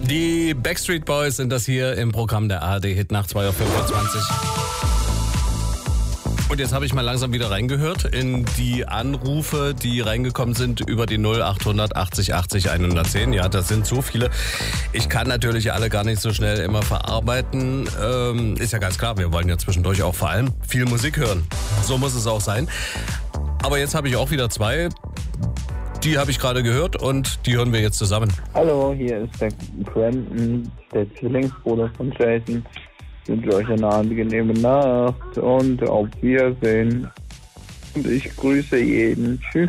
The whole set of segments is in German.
Die Backstreet Boys sind das hier im Programm der ARD Hit nach 2.25 Uhr. Und jetzt habe ich mal langsam wieder reingehört in die Anrufe, die reingekommen sind über die 0800 80 80 110. Ja, das sind so viele. Ich kann natürlich alle gar nicht so schnell immer verarbeiten. Ist ja ganz klar, wir wollen ja zwischendurch auch vor allem viel Musik hören. So muss es auch sein. Aber jetzt habe ich auch wieder zwei. Die habe ich gerade gehört und die hören wir jetzt zusammen. Hallo, hier ist der Brandon, der Zwillingsbruder von Jason. Ich wünsche euch eine angenehme Nacht und auf Wiedersehen. Und ich grüße jeden. Tschüss.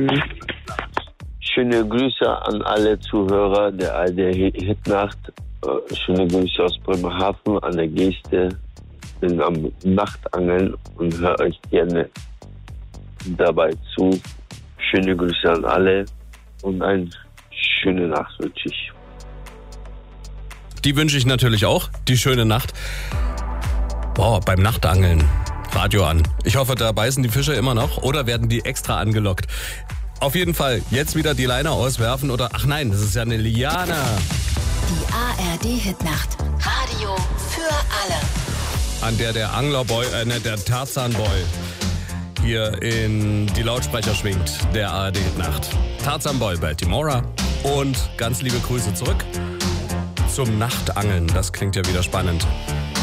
Schöne Grüße an alle Zuhörer der ARD Hitnacht. Schöne Grüße aus Bremerhaven an der Geste. Bin am Nachtangeln und höre euch gerne dabei zu. Schöne Grüße an alle und eine schöne Nacht wünsche ich. Die wünsche ich natürlich auch, die schöne Nacht. Boah, beim Nachtangeln, Radio an. Ich hoffe, da beißen die Fische immer noch oder werden die extra angelockt. Auf jeden Fall, jetzt wieder die Leine auswerfen oder, ach nein, das ist ja eine Liane. Die ARD Hitnacht, Radio für alle. An der Anglerboy, der Tarzanboy hier in die Lautsprecher schwingt, der ARD Hitnacht. Tarzanboy Baltimora und ganz liebe Grüße zurück zum Nachtangeln. Das klingt ja wieder spannend.